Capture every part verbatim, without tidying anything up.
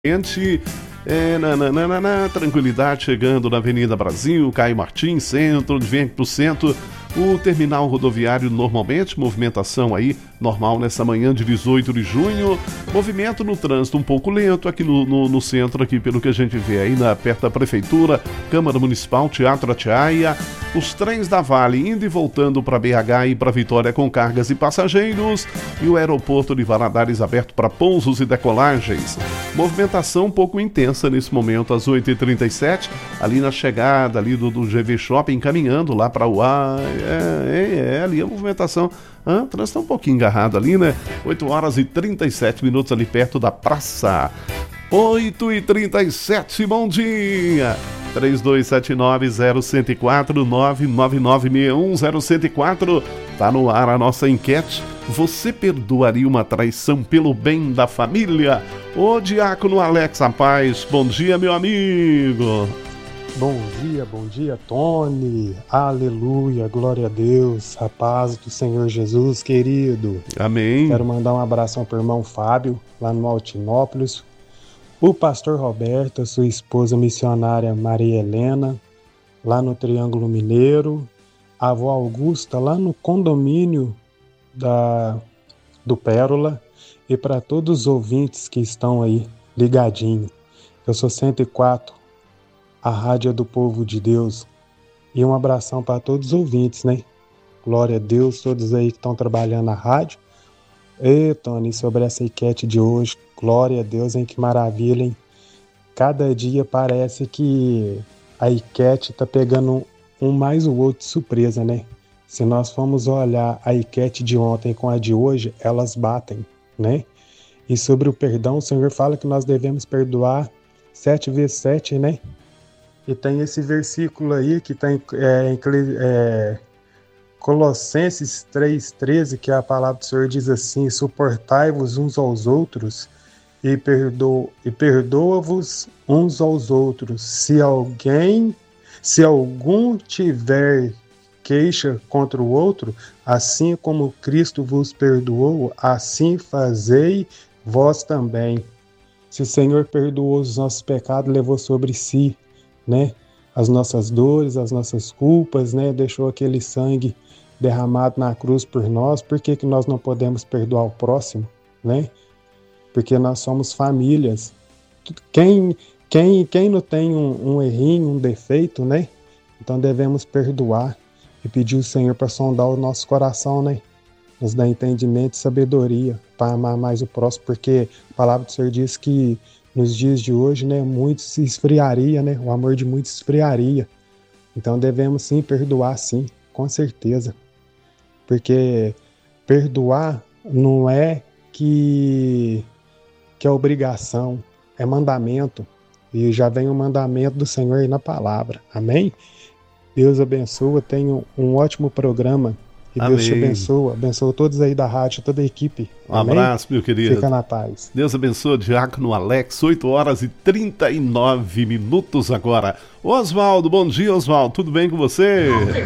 Gente, é, nananana, tranquilidade chegando na Avenida Brasil, Caio Martins, centro, vem pro centro, o terminal rodoviário normalmente, movimentação aí normal nessa manhã de dezoito de junho, movimento no trânsito um pouco lento aqui no, no, no centro, aqui pelo que a gente vê aí na, perto da Prefeitura, Câmara Municipal, Teatro Atiaia, os trens da Vale indo e voltando para B H e para Vitória com cargas e passageiros e o aeroporto de Valadares aberto para pousos e decolagens. Movimentação um pouco intensa nesse momento, às oito e trinta e sete, ali na chegada ali do, do G V Shopping, caminhando lá para o ar, é, é, é, ali a movimentação, ah, o trânsito tá um pouquinho engarrado ali, né? oito horas e trinta e sete minutos ali perto da praça. oito e trinta e sete, bom dia! três dois sete nove zero um zero quatro, nove nove nove seis um zero um zero quatro. Tá no ar a nossa enquete. Você perdoaria uma traição pelo bem da família? Ô Diácono Alex Paz, bom dia, meu amigo. Bom dia, bom dia, Tony. Aleluia, glória a Deus, a paz do Senhor Jesus, querido. Amém. Quero mandar um abração pro irmão Fábio, lá no Altinópolis. O pastor Roberto, a sua esposa missionária Maria Helena, lá no Triângulo Mineiro. A avó Augusta, lá no condomínio da, do Pérola. E para todos os ouvintes que estão aí ligadinho. Eu sou cento e quatro, a rádio do povo de Deus. E um abração para todos os ouvintes, né? Glória a Deus, todos aí que estão trabalhando na rádio. E Tony, sobre essa enquete de hoje, glória a Deus, hein? Que maravilha, hein? Cada dia parece que a enquete tá pegando um mais o outro de surpresa, né? Se nós formos olhar a enquete de ontem com a de hoje, elas batem, né? E sobre o perdão, o Senhor fala que nós devemos perdoar sete vezes sete, né? E tem esse versículo aí que está em é, é, Colossenses três, treze, que a palavra do Senhor diz assim: suportai-vos uns aos outros e, perdo, e perdoa-vos uns aos outros. Se alguém, se algum tiver queixa contra o outro, assim como Cristo vos perdoou, assim fazei vós também. Se o Senhor perdoou os nossos pecados, levou sobre si, né, as nossas dores, as nossas culpas, né, deixou aquele sangue derramado na cruz por nós. Por que que nós não podemos perdoar o próximo, né? Porque nós somos famílias. Quem, quem, quem não tem um, um errinho, um defeito, né? Então devemos perdoar e pedir ao Senhor para sondar o nosso coração, né? Nos dá entendimento e sabedoria para amar mais o próximo, porque a palavra do Senhor diz que nos dias de hoje, né, muito se esfriaria, né? O amor de muitos esfriaria. Então devemos sim perdoar, sim, com certeza. Porque perdoar não é que, que é obrigação, é mandamento. E já vem o mandamento do Senhor aí na palavra. Amém? Deus abençoa, tenha um ótimo programa. E Amém. Deus te abençoa, abençoa todos aí da rádio, toda a equipe. Um Amém? abraço, meu querido. Fica na paz. Deus abençoe, Diácono Alex, oito horas e trinta e nove minutos agora. Oswaldo, bom dia, Oswaldo, tudo bem com você?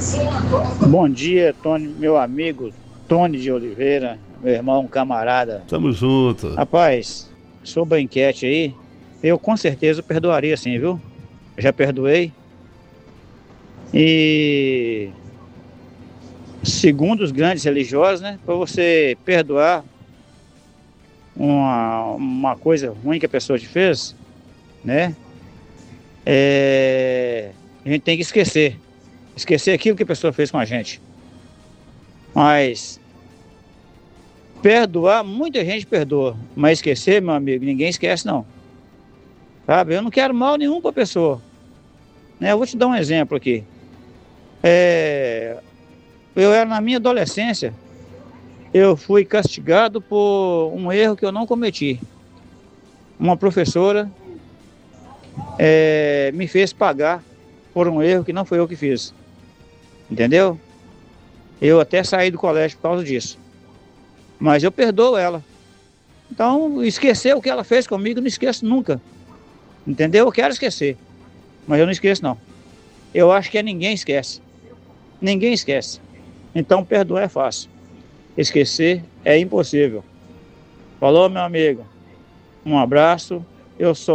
Bom dia, Tony, meu amigo, Tony de Oliveira, meu irmão, camarada. Tamo junto. Rapaz, sobre a enquete aí, eu com certeza perdoaria sim, viu? Já perdoei. E... segundo os grandes religiosos, né, para você perdoar uma, uma coisa ruim que a pessoa te fez, né, é, a gente tem que esquecer, esquecer aquilo que a pessoa fez com a gente. Mas perdoar, muita gente perdoa, mas esquecer, meu amigo, ninguém esquece não, sabe? Eu não quero mal nenhum para a pessoa, né? Eu vou te dar um exemplo aqui. É... Eu era na minha adolescência, eu fui castigado por um erro que eu não cometi. Uma professora é, me fez pagar por um erro que não foi eu que fiz. Entendeu? Eu até saí do colégio por causa disso. Mas eu perdoo ela. Então, esquecer o que ela fez comigo, não esqueço nunca. Entendeu? Eu quero esquecer, mas eu não esqueço não. Eu acho que ninguém esquece. Ninguém esquece. Então perdoar é fácil, esquecer é impossível. Falou, meu amigo, um abraço Eu sou